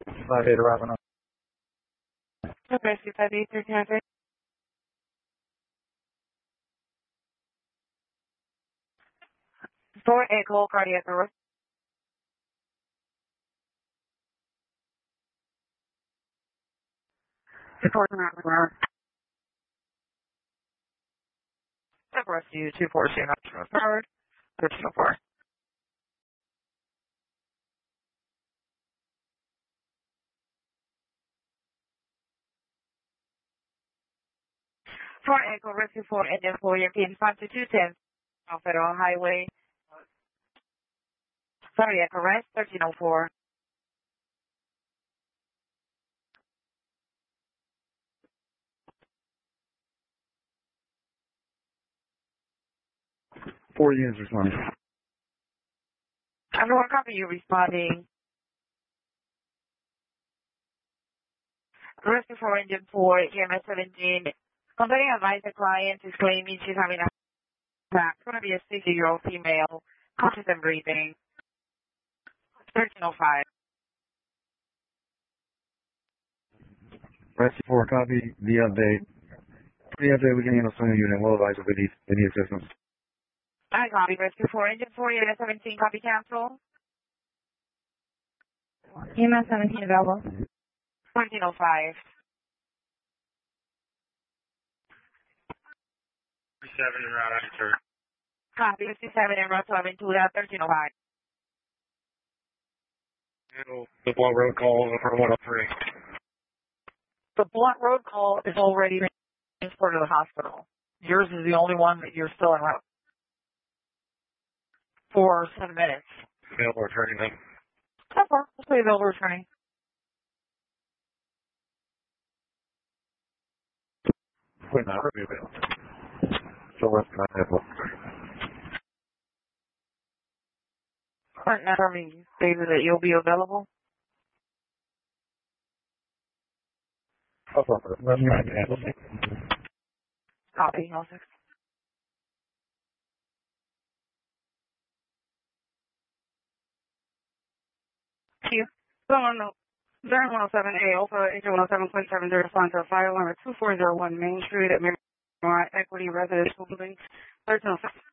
5-8 arriving on. Rescue 583 for echo cardiac arrest. Report on that regard. Rescue 240 forward 1304. For echo rescue 4 engine 4 European 5210 on Federal Highway. Cardiac arrest 1304. Four units responding. Everyone copy you responding. Rescue 4 engine 4 EMS 17. Company advised the client is claiming she's having a attack. It's going to be a 60-year-old female, conscious and breathing. 1305. Rescue 4, copy the update. For the update, we can handle some unit. We'll advise if we need any assistance. I copy. Rescue 4, engine 4, EMS 17, copy cancel. EMS 17 available. 1305. 37 en route, sir. Copy. 57 en route to Aventura, 1305. Handle the Blunt Road call for 103. The Blunt Road call is already transported to the hospital. Yours is the only one that you're still en route. For 7 minutes. Available returning then. So far, let's say available returning. Would not be available. So let's not have one. Current affirming stated that you'll be available. Let me handle. Copy, all 6. Q. 0107A Alpha H107.70 respond to file number 2401 Main Street at Marymount Equity Residential Building 1306.